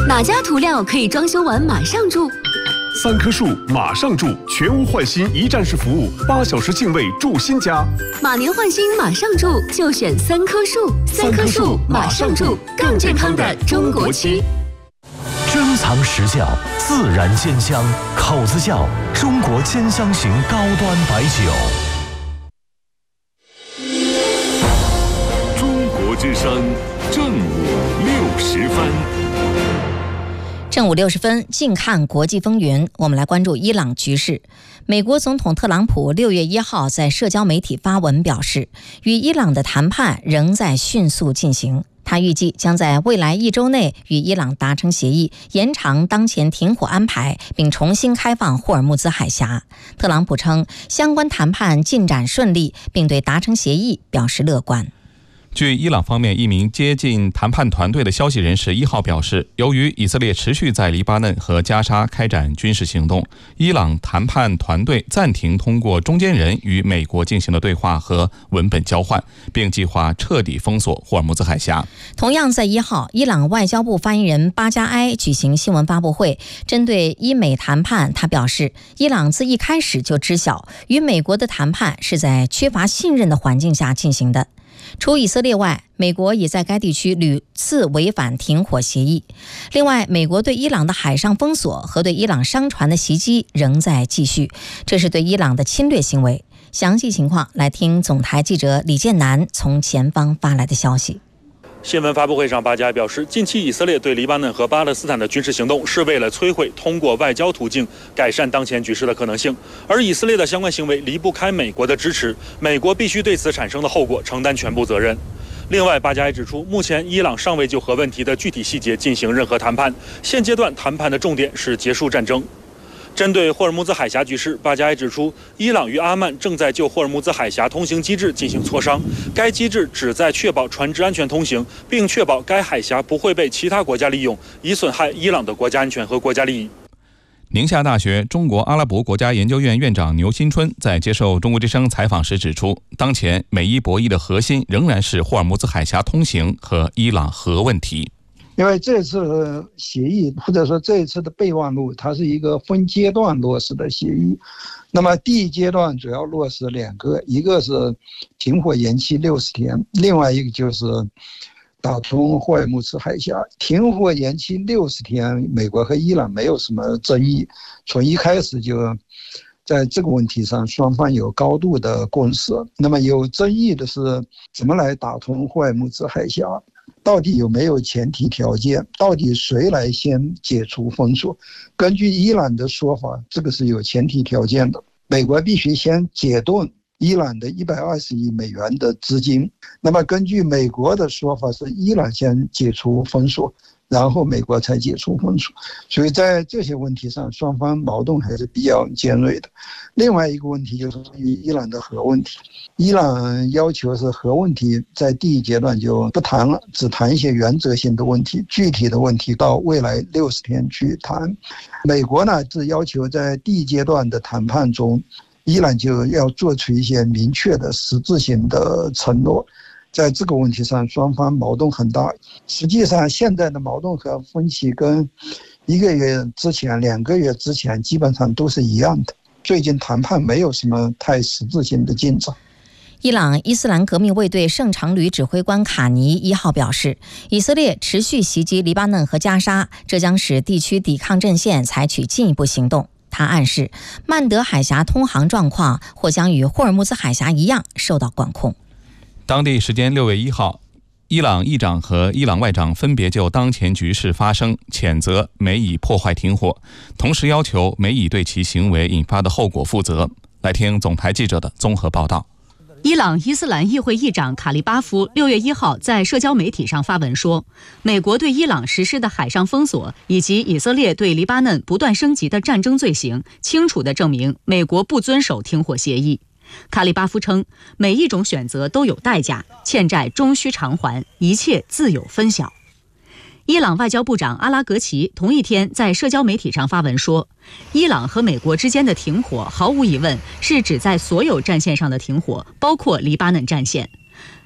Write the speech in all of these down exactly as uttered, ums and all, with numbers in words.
哪家涂料可以装修完马上住？ 三棵树马上住，全屋换新一站式服务，八小时净位住新家。 马年换新马上住，就选三棵树。三棵树马上住，更健康的中国漆。 珍藏实窖，自然鲜香，口子窖中国兼香型高端白酒。 中国之声正午六时分。 正午六十分，近看国际风云，我们来关注伊朗局势。美国总统特朗普六月一号在社交媒体发文表示，与伊朗的谈判仍在迅速进行。他预计将在未来一周内与伊朗达成协议，延长当前停火安排，并重新开放霍尔木兹海峡。特朗普称，相关谈判进展顺利，并对达成协议表示乐观。 据伊朗方面一名接近谈判团队的消息人士一号表示，由于以色列持续在黎巴嫩和加沙开展军事行动，伊朗谈判团队暂停通过中间人与美国进行的对话和文本交换，并计划彻底封锁霍尔木兹海峡。 同样在一号，伊朗外交部发言人巴加埃举行新闻发布会，针对伊美谈判，他表示，伊朗自一开始就知晓与美国的谈判是在缺乏信任的环境下进行的。除以色列外，美国也在该地区屡次违反停火协议。另外，美国对伊朗的海上封锁和对伊朗商船的袭击仍在继续，这是对伊朗的侵略行为。详细情况来听总台记者李建南从前方发来的消息。 新闻发布会上，巴加埃表示，近期以色列对黎巴嫩和巴勒斯坦的军事行动是为了摧毁通过外交途径改善当前局势的可能性，而以色列的相关行为离不开美国的支持，美国必须对此产生的后果承担全部责任。另外，巴加埃指出，目前伊朗尚未就核问题的具体细节进行任何谈判，现阶段谈判的重点是结束战争。针对霍尔木兹海峡局势，巴加埃指出，伊朗与阿曼正在就霍尔木兹海峡通行机制进行磋商，该机制旨在确保船只安全通行，并确保该海峡不会被其他国家利用，以损害伊朗的国家安全和国家利益。 宁夏大学中国阿拉伯国家研究院院长牛新春在接受中国之声采访时指出，当前美伊博弈的核心仍然是霍尔木兹海峡通行和伊朗核问题。 因为这次协议或者说这一次的备忘录，它是一个分阶段落实的协议。那么第一阶段主要落实两个，一个是停火延期六十天，另外一个就是打通霍尔木兹海峡。停火延期六十天，美国和伊朗没有什么争议，从一开始就在这个问题上双方有高度的共识。那么有争议的是怎么来打通霍尔木兹海峡，到底有没有前提条件？到底谁来先解除封锁？根据伊朗的说法，这个是有前提条件的，美国必须先解冻伊朗的一百二十亿美元的资金。那么根据美国的说法，是伊朗先解除封锁，然后美国才解除封锁。所以在这些问题上，双方矛盾还是比较尖锐的。另外一个问题就是关于伊朗的核问题，伊朗要求是核问题在第一阶段就不谈了，只谈一些原则性的问题，具体的问题到未来六十天去谈。美国呢是要求在第一阶段的谈判中，伊朗就要做出一些明确的实质性的承诺。在这个问题上，双方矛盾很大。实际上，现在的矛盾和分歧跟一个月之前、两个月之前基本上都是一样的。最近谈判没有什么太实质性的进展。 伊朗伊斯兰革命卫队圣长旅指挥官卡尼一号表示，以色列持续袭击黎巴嫩和加沙，这将使地区抵抗阵线采取进一步行动。他暗示，曼德海峡通航状况或将与霍尔木兹海峡一样受到管控。 当地时间六月一号，伊朗议长和伊朗外长分别就当前局势发声，谴责美以破坏停火，同时要求美以对其行为引发的后果负责。来听总台记者的综合报道。 伊朗伊斯兰议会议长卡利巴夫六月一号在社交媒体上发文说，美国对伊朗实施的海上封锁以及以色列对黎巴嫩不断升级的战争罪行，清楚地证明美国不遵守停火协议。卡利巴夫称，每一种选择都有代价，欠债终须偿还，一切自有分晓。伊朗外交部长阿拉格齐同一天在社交媒体上发文说，伊朗和美国之间的停火毫无疑问是指在所有战线上的停火，包括黎巴嫩战线。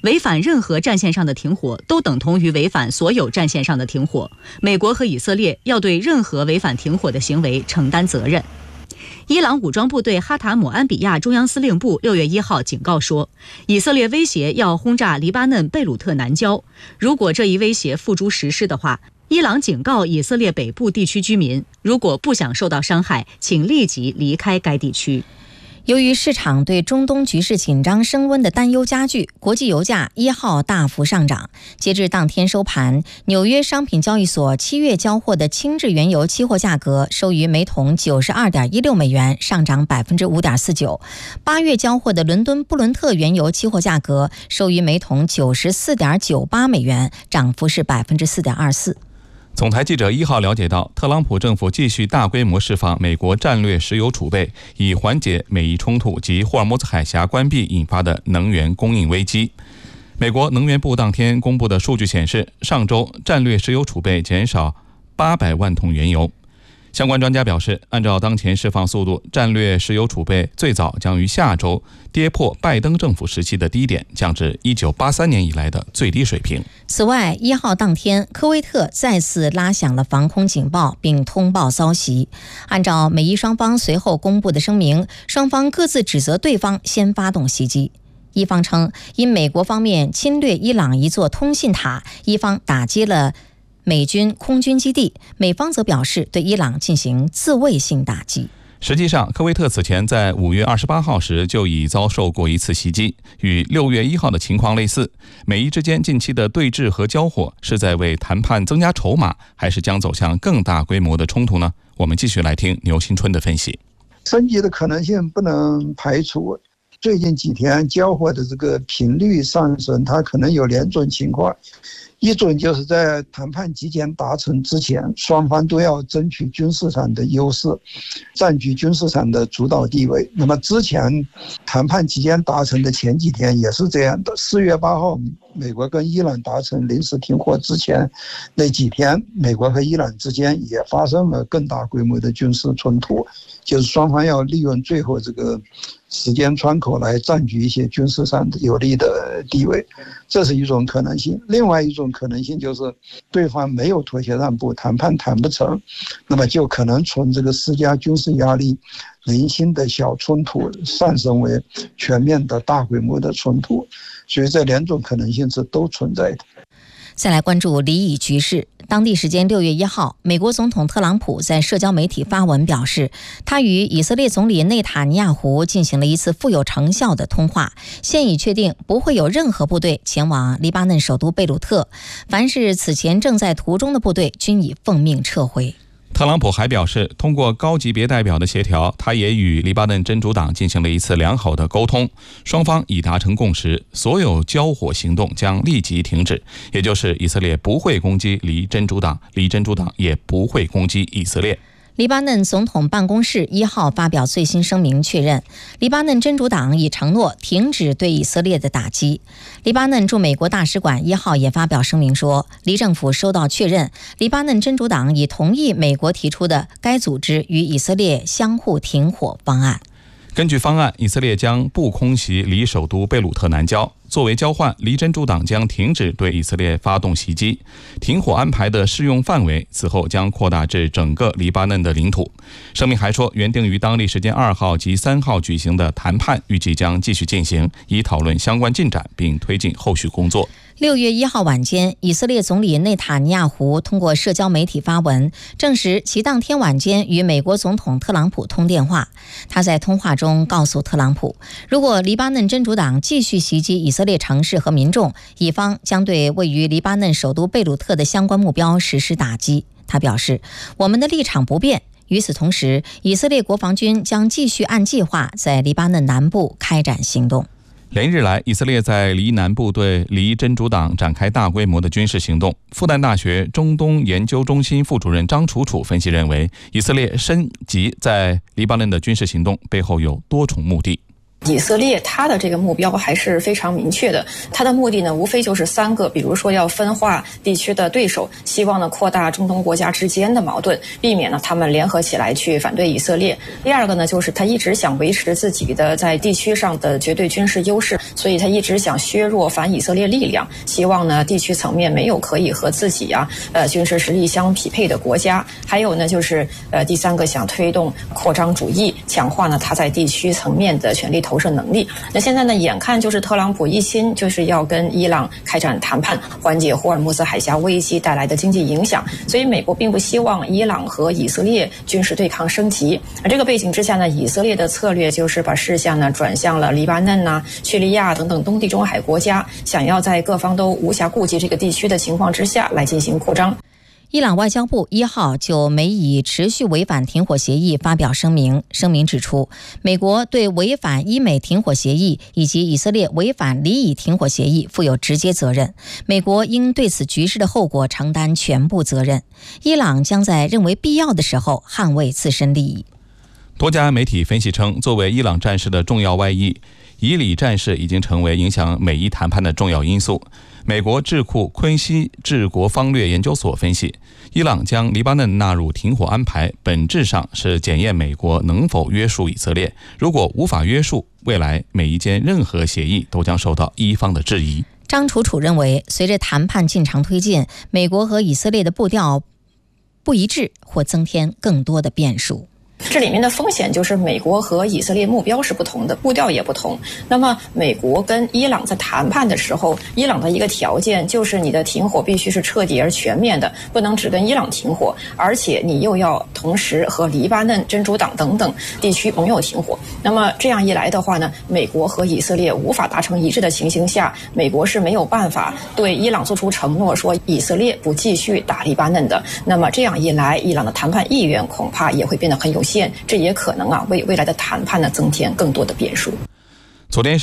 违反任何战线上的停火都等同于违反所有战线上的停火。美国和以色列要对任何违反停火的行为承担责任。伊朗武装部队哈塔姆安比亚中央司令部六月一号警告说，以色列威胁要轰炸黎巴嫩贝鲁特南郊，如果这一威胁付诸实施的话，伊朗警告以色列北部地区居民，如果不想受到伤害，请立即离开该地区。 由于市场对中东局势紧张升温的担忧加剧，国际油价一号大幅上涨。截至当天收盘，纽约商品交易所七月交货的轻质原油期货价格收于每桶九十二点一六美元，上涨百分之五点四九。八月交货的伦敦布伦特原油期货价格收于每桶九十四点九八美元，涨幅是百分之四点二四。 总台记者一号了解到，特朗普政府继续大规模释放美国战略石油储备，以缓解美伊冲突及霍尔木兹海峡关闭引发的能源供应危机。美国能源部当天公布的数据显示，上周战略石油储备减少八百万桶原油。相关专家表示，按照当前释放速度，战略石油储备最早将于下周跌破拜登政府时期的低点，降至一九八三年以来的最低水平。 此外，一号当天，科威特再次拉响了防空警报，并通报遭袭。按照美伊双方随后公布的声明，双方各自指责对方先发动袭击。一方称，因美国方面侵略伊朗一座通信塔，伊方打击了美军空军基地，美方则表示对伊朗进行自卫性打击。 实际上，科威特此前在五月二十八号时就已遭受过一次袭击，与六月一号的情况类似。美伊之间近期的对峙和交火，是在为谈判增加筹码，还是将走向更大规模的冲突呢？我们继续来听牛新春的分析。 升级的可能性不能排除。最近几天交火的这个频率上升，它可能有两种情况。一种就是在谈判期间达成之前，双方都要争取军事上的优势，占据军事上的主导地位。那么之前谈判期间达成的前几天也是这样的。四月八号，美国跟伊朗达成临时停火之前那几天，美国和伊朗之间也发生了更大规模的军事冲突，就是双方要利用最后这个时间窗口来占据一些军事上的有利的地位，这是一种可能性。另外一种可能性就是对方没有妥协让步，谈判谈不成，那么就可能从这个施加军事压力零星的小冲突上升为全面的大规模的冲突，所以这两种可能性是都存在的。 再来关注黎以局势。当地时间六月一号，美国总统特朗普在社交媒体发文表示，他与以色列总理内塔尼亚胡进行了一次富有成效的通话，现已确定不会有任何部队前往黎巴嫩首都贝鲁特，凡是此前正在途中的部队均已奉命撤回。 特朗普还表示，通过高级别代表的协调，他也与黎巴嫩真主党进行了一次良好的沟通，双方已达成共识，所有交火行动将立即停止，也就是以色列不会攻击黎真主党，黎真主党也不会攻击以色列。 黎巴嫩总统办公室一号发表最新声明，确认黎巴嫩真主党已承诺停止对以色列的打击。黎巴嫩驻美国大使馆一号也发表声明说，黎政府收到确认，黎巴嫩真主党已同意美国提出的该组织与以色列相互停火方案。 根据方案，以色列将不空袭黎首都贝鲁特南郊。作为交换，黎真主党将停止对以色列发动袭击。停火安排的适用范围此后将扩大至整个黎巴嫩的领土。声明还说，原定于当地时间二号及三号举行的谈判预计将继续进行，以讨论相关进展并推进后续工作。 六月一号晚间，以色列总理内塔尼亚胡通过社交媒体发文，证实其当天晚间与美国总统特朗普通电话。他在通话中告诉特朗普，如果黎巴嫩真主党继续袭击以色列城市和民众，以方将对位于黎巴嫩首都贝鲁特的相关目标实施打击。他表示，我们的立场不变。与此同时，以色列国防军将继续按计划在黎巴嫩南部开展行动。 连日来，以色列在黎南部对黎真主党展开大规模的军事行动。复旦大学中东研究中心副主任张楚楚分析认为，以色列升级在黎巴嫩的军事行动背后有多重目的。 以色列它的这个目标还是非常明确的，它的目的呢无非就是三个，比如说要分化地区的对手，希望呢扩大中东国家之间的矛盾，避免呢他们联合起来去反对以色列。第二个呢就是他一直想维持自己的在地区上的绝对军事优势，所以他一直想削弱反以色列力量，希望呢地区层面没有可以和自己啊呃军事实力相匹配的国家。还有呢就是呃第三个想推动扩张主义，强化呢他在地区层面的权力投射能力。那现在呢眼看就是特朗普一心就是要跟伊朗开展谈判，缓解霍尔木兹海峡危机带来的经济影响，所以美国并不希望伊朗和以色列军事对抗升级。而这个背景之下呢，以色列的策略就是把视线呢转向了黎巴嫩啊、叙利亚等等东地中海国家，想要在各方都无暇顾及这个地区的情况之下来进行扩张。 伊朗外交部一号就美以持续违反停火协议发表声明，声明指出，美国对违反伊美停火协议以及以色列违反黎以停火协议负有直接责任，美国应对此局势的后果承担全部责任。伊朗将在认为必要的时候捍卫自身利益。 多家媒体分析称，作为伊朗战事的重要外衣，以里战事已经成为影响美伊谈判的重要因素。美国智库昆西治国方略研究所分析，伊朗将黎巴嫩纳入停火安排，本质上是检验美国能否约束以色列。如果无法约束，未来美伊间任何协议都将受到伊方的质疑。 张楚楚认为，随着谈判进程推进，美国和以色列的步调不一致，或增添更多的变数。 这里面的风险就是美国和以色列目标是不同的，步调也不同。那么美国跟伊朗在谈判的时候，伊朗的一个条件就是你的停火必须是彻底而全面的，不能只跟伊朗停火，而且你又要同时和黎巴嫩、真主党等等地区朋友停火。那么这样一来的话呢，美国和以色列无法达成一致的情形下，美国是没有办法对伊朗做出承诺说以色列不继续打黎巴嫩的。那么这样一来，伊朗的谈判意愿恐怕也会变得很有限，这也可能啊为未来的谈判呢增添更多的变数。 昨天是